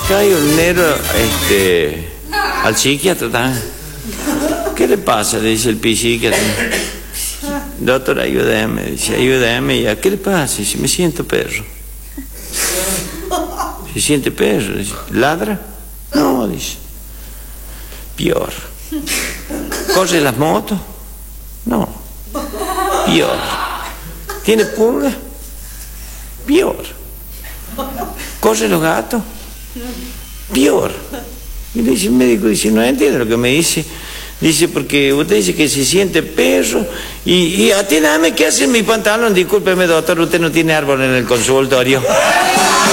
Cae un negro al psiquiatra. ¿Qué le pasa? Le dice el psiquiatra. Doctor, ayúdame. Dice, ayúdame. ¿Ya qué le pasa? Dice, me siento perro. ¿Se siente perro? Dice, ¿ladra? No, dice. Peor. ¿Corre las motos? No. Peor. ¿Tiene pulga? Peor. ¿Corre los gatos? Peor. Y le dice el médico, dice, no entiende lo que me dice. Dice, porque usted dice que se siente perro y atiéndame, ¿qué hace en mi pantalón? Discúlpeme, doctor, usted no tiene árbol en el consultorio.